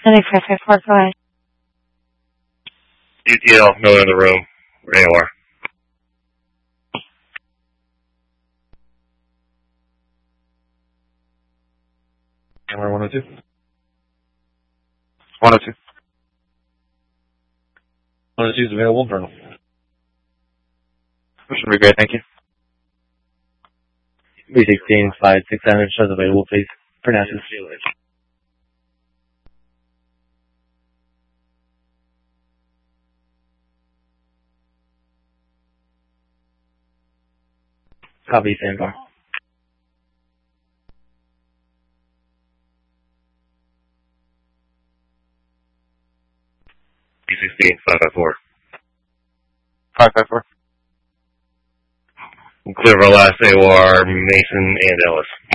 9554, go ahead. DTL, no one in the room. AOR. AOR 102. 102. 102 is available, Colonel. Should be great, thank you. B16, 567, shows available, please. Pronounce it. Copy, Sandbar. B16, 554. 554. Clear of our last AOR, Mason and Ellis.